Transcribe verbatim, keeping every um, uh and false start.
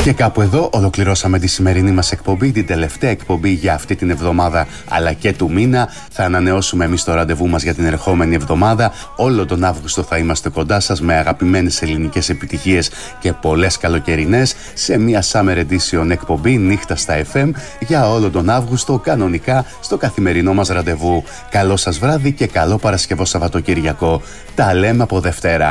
Και κάπου εδώ ολοκληρώσαμε τη σημερινή μας εκπομπή, την τελευταία εκπομπή για αυτή την εβδομάδα αλλά και του μήνα. Θα ανανεώσουμε εμείς το ραντεβού μας για την ερχόμενη εβδομάδα. Όλο τον Αύγουστο θα είμαστε κοντά σας με αγαπημένες ελληνικές επιτυχίες και πολλές καλοκαιρινές σε μια Summer Edition εκπομπή νύχτα στα εφ εμ για όλο τον Αύγουστο, κανονικά στο καθημερινό μας ραντεβού. Καλό σας βράδυ και καλό Παρασκευό Σαββατοκύριακο. Τα λέμε από Δευτέρα.